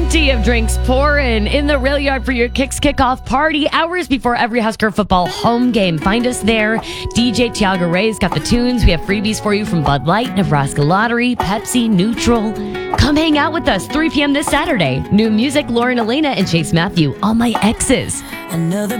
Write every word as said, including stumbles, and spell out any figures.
Plenty of drinks pouring in the rail yard for your Kicks kickoff party hours before every Husker football home game. Find us there. D J Tiago Ray's got the tunes. We have freebies for you from Bud Light, Nebraska Lottery, Pepsi, Neutral. Come hang out with us three p.m. this Saturday. New music, Lauren Elena and Chase Matthew, All My Exes. Another